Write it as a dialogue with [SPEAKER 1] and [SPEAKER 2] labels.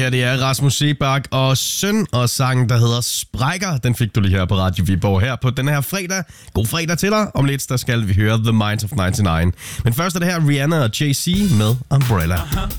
[SPEAKER 1] her, det er Rasmus Seebach og Søn, og sangen, der hedder Sprækker. Den fik du lige her på Radio Viborg her på den her fredag. God fredag til dig. Om lidt, der skal vi høre The Minds of 99. Men først er det her Rihanna og Jay-Z med Umbrella.